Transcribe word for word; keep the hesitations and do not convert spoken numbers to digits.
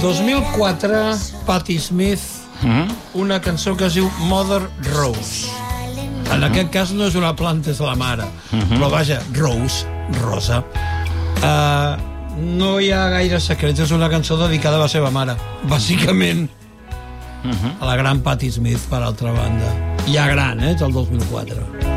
dos mil quatre, Patti Smith, mm-hmm. una cançó que es diu Mother Rose. En mm-hmm. aquest cas no és una planta, és la mare. Mm-hmm. Però vaja, Rose, rosa. Uh, no hi ha gaire secrets, és una cançó dedicada a la seva mare, bàsicament. Mm-hmm. A la gran Patti Smith, per altra banda. Ja gran, eh, del dos mil quatre.